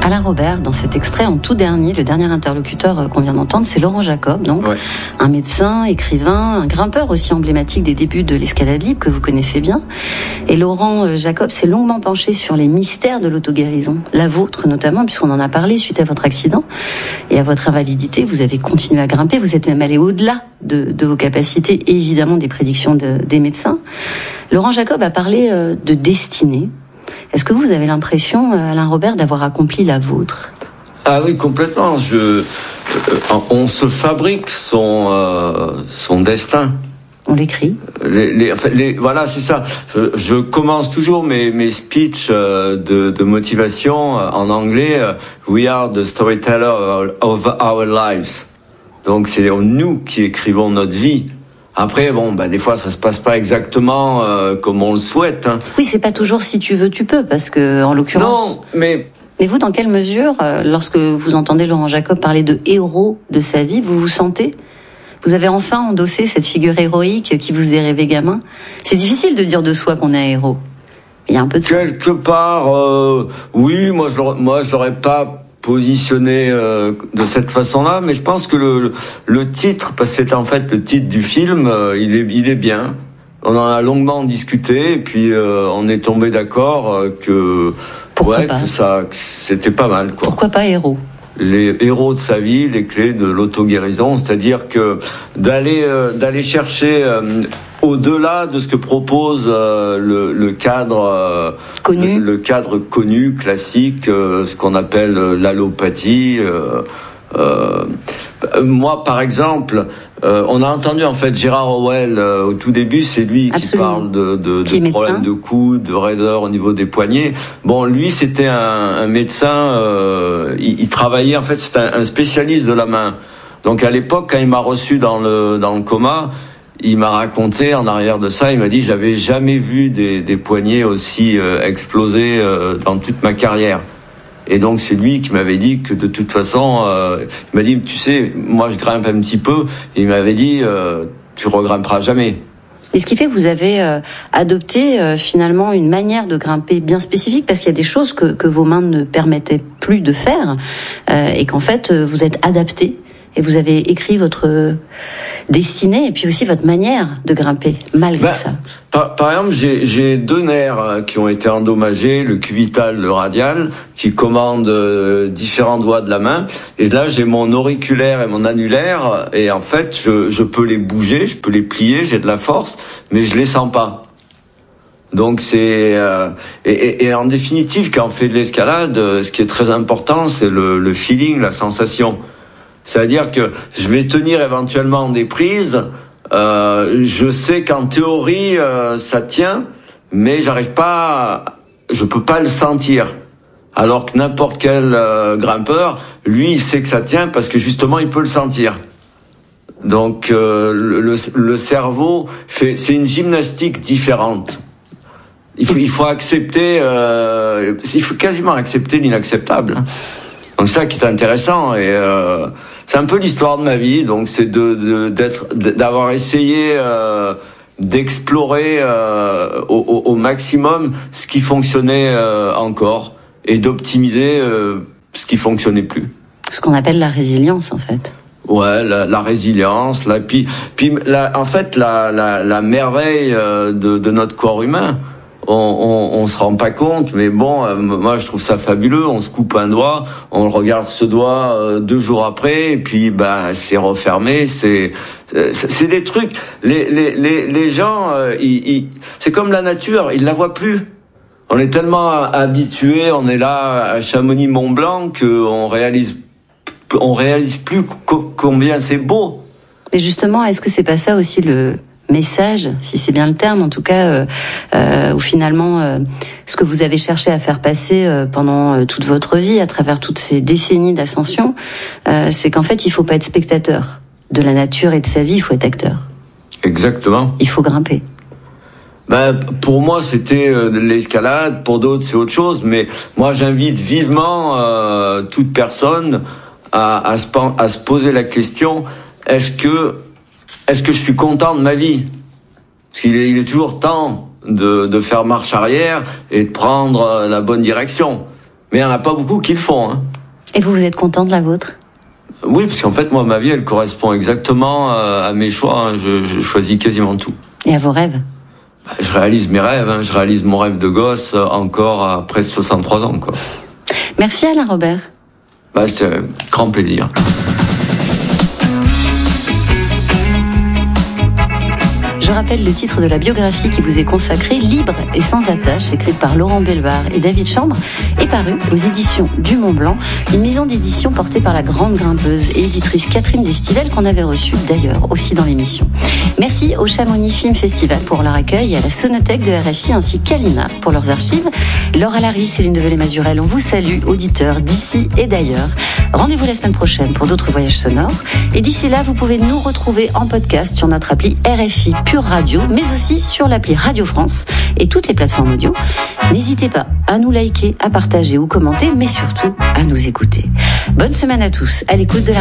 Alain Robert, dans cet extrait en tout dernier, le dernier interlocuteur qu'on vient d'entendre, c'est Laurent Jacob, donc ouais. Un médecin, écrivain, un grimpeur aussi emblématique des débuts de l'escalade libre que vous connaissez bien. Et Laurent Jacob s'est longuement penché sur les mystères de l'auto-guérison, la vôtre notamment, puisqu'on en a parlé suite à votre accident et à votre invalidité. Vous avez continué à grimper, vous êtes même allé au-delà de vos capacités et évidemment des prédictions des médecins. Laurent Jacob a parlé de destinée. Est-ce que vous avez l'impression, Alain Robert, d'avoir accompli la vôtre ? Ah oui, complètement. On se fabrique son destin. On l'écrit. Voilà, c'est ça. Je commence toujours mes speeches de motivation en anglais. We are the storyteller of our lives. Donc c'est nous qui écrivons notre vie. Après, des fois, ça se passe pas exactement comme on le souhaite. Hein. Oui, c'est pas toujours si tu veux, tu peux, parce que, en l'occurrence. Non, mais vous, dans quelle mesure, lorsque vous entendez Laurent Jacob parler de héros de sa vie, vous vous sentez ? Vous avez enfin endossé cette figure héroïque qui vous est rêvée gamin ? C'est difficile de dire de soi qu'on est un héros. Il y a un peu de quelque part, oui, moi je l'aurais pas positionné de cette façon-là, mais je pense que le titre, parce que c'est en fait le titre du film, il est bien. On en a longuement discuté et puis on est tombé d'accord que c'était pas mal, quoi. Pourquoi pas héros ? Les héros de sa vie, les clés de l'auto-guérison, c'est-à-dire que d'aller chercher au-delà de ce que propose le cadre connu, le cadre connu, classique, ce qu'on appelle l'allopathie. Moi, par exemple, on a entendu en fait Gérard Howell au tout début, c'est lui qui parle de problèmes de coude, de raideur au niveau des poignets. Bon, lui, c'était un médecin, il travaillait, en fait, c'était un spécialiste de la main. Donc à l'époque, quand il m'a reçu dans le coma, il m'a raconté en arrière de ça, il m'a dit j'avais jamais vu des poignets aussi explosés dans toute ma carrière. Et donc c'est lui qui m'avait dit que de toute façon, il m'a dit tu sais, moi je grimpe un petit peu, et il m'avait dit tu regrimperas jamais. Et ce qui fait que vous avez adopté finalement une manière de grimper bien spécifique, parce qu'il y a des choses que vos mains ne permettaient plus de faire, et qu'en fait vous êtes adapté. Et vous avez écrit votre destinée et puis aussi votre manière de grimper, malgré ça. Par exemple, j'ai 2 nerfs qui ont été endommagés, le cubital, le radial, qui commandent différents doigts de la main. Et là, j'ai mon auriculaire et mon annulaire. Et en fait, je peux les bouger, je peux les plier, j'ai de la force, mais je les sens pas. Donc c'est et en définitive, quand on fait de l'escalade, ce qui est très important, c'est le feeling, la sensation. C'est-à-dire que je vais tenir éventuellement des prises, je sais qu'en théorie ça tient, mais je peux pas le sentir. Alors que n'importe quel grimpeur, lui, il sait que ça tient parce que justement il peut le sentir. Donc le cerveau c'est une gymnastique différente. Il faut accepter, il faut quasiment accepter l'inacceptable. Donc ça qui est intéressant et c'est un peu l'histoire de ma vie. Donc c'est d'avoir essayé d'explorer au maximum ce qui fonctionnait encore et d'optimiser ce qui fonctionnait plus. Ce qu'on appelle la résilience en fait. Ouais, la résilience, en fait la merveille de notre corps humain. On se rend pas compte, mais bon, moi je trouve ça fabuleux. On se coupe un doigt, on regarde ce doigt 2 jours après, et puis c'est refermé. C'est des trucs. Les gens, c'est comme la nature, ils la voient plus. On est tellement habitués, on est là à Chamonix-Mont-Blanc qu'on réalise plus combien c'est beau. Et justement, est-ce que c'est pas ça aussi le message, si c'est bien le terme, en tout cas, où finalement, ce que vous avez cherché à faire passer pendant toute votre vie, à travers toutes ces décennies d'ascension, c'est qu'en fait, il faut pas être spectateur de la nature et de sa vie, il faut être acteur. Exactement. Il faut grimper. Pour moi, c'était de l'escalade, pour d'autres, c'est autre chose, mais moi, j'invite vivement toute personne à se poser la question, est-ce que je suis content de ma vie ? Parce qu'il est toujours temps de faire marche arrière et de prendre la bonne direction. Mais il n'y en a pas beaucoup qui le font. Hein. Et vous êtes content de la vôtre ? Oui, parce qu'en fait, moi, ma vie, elle correspond exactement à mes choix. Hein. Je choisis quasiment tout. Et à vos rêves ? Je réalise mes rêves. Hein. Je réalise mon rêve de gosse encore à presque 63 ans. Quoi. Merci Alain Robert. C'est un grand plaisir. Je rappelle le titre de la biographie qui vous est consacrée, Libre et sans attache, écrite par Laurent Belvar et David Chambre, est parue aux éditions du Mont Blanc, une maison d'édition portée par la grande grimpeuse et éditrice Catherine Destivelle, qu'on avait reçue d'ailleurs aussi dans l'émission. Merci au Chamonix Film Festival pour leur accueil et à la Sonothèque de RFI ainsi qu'à l'INA pour leurs archives. Laura Larry, Céline Develay-Mazurel, on vous salue, auditeurs d'ici et d'ailleurs. Rendez-vous la semaine prochaine pour d'autres voyages sonores. Et d'ici là, vous pouvez nous retrouver en podcast sur notre appli RFI Pure Radio, mais aussi sur l'appli Radio France et toutes les plateformes audio. N'hésitez pas à nous liker, à partager ou commenter, mais surtout à nous écouter. Bonne semaine à tous, à l'écoute de la